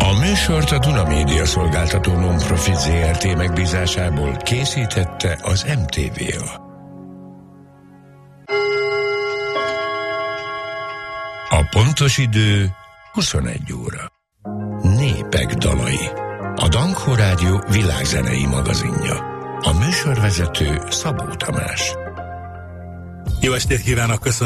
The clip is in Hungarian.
A műsort a Duna Média Szolgáltató Non-Profit Zrt. Megbízásából készítette az MTV-a. A pontos idő 21 óra. Népek dalai. A Dankó Rádió világzenei magazinja. A műsorvezető Szabó Tamás. Jó estét kívánok, köszönöm.